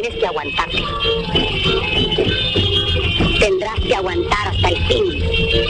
tienes que aguantar. Tendrás que aguantar hasta el fin.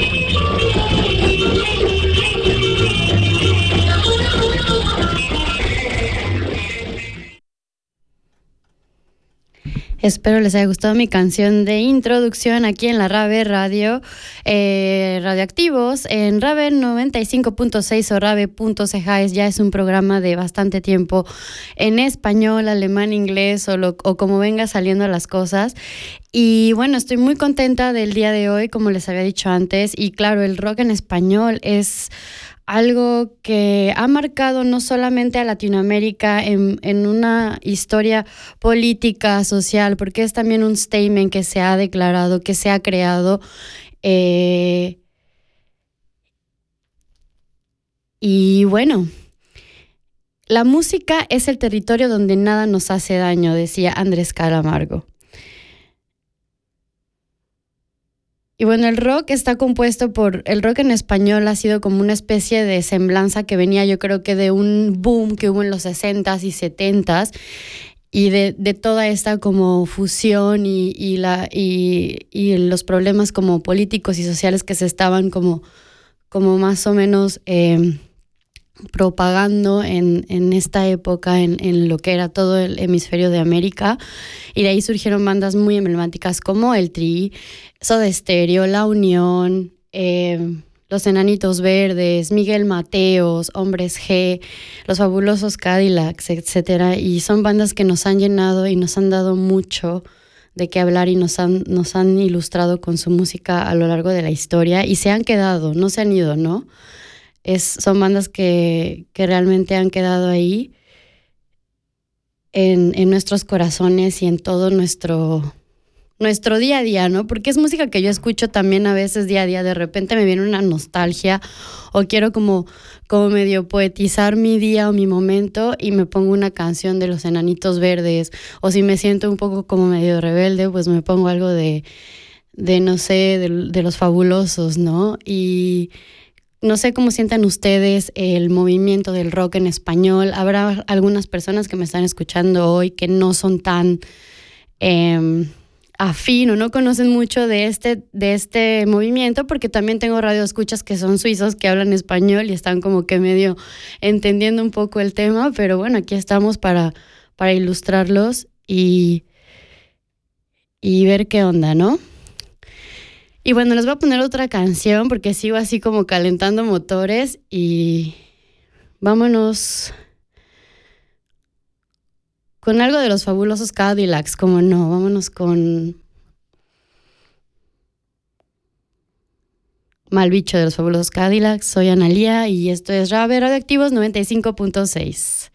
Espero les haya gustado mi canción de introducción aquí en la Rave Radio, Radioactivos, en Rave 95.6 o Rave.cejáes. Ya es un programa de bastante tiempo en español, alemán, inglés o como venga saliendo las cosas. Y bueno, estoy muy contenta del día de hoy, como les había dicho antes. Y claro, el rock en español es algo que ha marcado no solamente a Latinoamérica en una historia política, social, porque es también un statement que se ha declarado, que se ha creado. Y bueno, la música es el territorio donde nada nos hace daño, decía Andrés Calamaro. Y bueno, el rock en español ha sido como una especie de semblanza que venía, yo creo que de un boom que hubo en los 60s y 70s y de toda esta como fusión y los problemas como políticos y sociales que se estaban como más o menos propagando en esta época en lo que era todo el hemisferio de América, y de ahí surgieron bandas muy emblemáticas como el Tri, Soda Stereo, La Unión, Los Enanitos Verdes, Miguel Mateos, Hombres G, Los Fabulosos Cadillacs, etcétera. Y son bandas que nos han llenado y nos han dado mucho de qué hablar y nos han ilustrado con su música a lo largo de la historia, y se han quedado, no se han ido, ¿no? Son bandas que realmente han quedado ahí en nuestros corazones y en todo nuestro día a día, ¿no? Porque es música que yo escucho también a veces día a día. De repente me viene una nostalgia o quiero como medio poetizar mi día o mi momento y me pongo una canción de Los Enanitos Verdes, o si me siento un poco como medio rebelde, pues me pongo algo de no sé, de Los Fabulosos, ¿no? Y no sé cómo sientan ustedes el movimiento del rock en español. Habrá algunas personas que me están escuchando hoy que no son tan afín o no conocen mucho de este movimiento, porque también tengo radioescuchas que son suizos, que hablan español y están como que medio entendiendo un poco el tema, pero bueno, aquí estamos para ilustrarlos y ver qué onda, ¿no? Y bueno, les voy a poner otra canción porque sigo así como calentando motores, y vámonos con algo de Los Fabulosos Cadillacs, como no, vámonos con Mal Bicho de Los Fabulosos Cadillacs. Soy Analía y esto es Rave Radioactivos 95.6.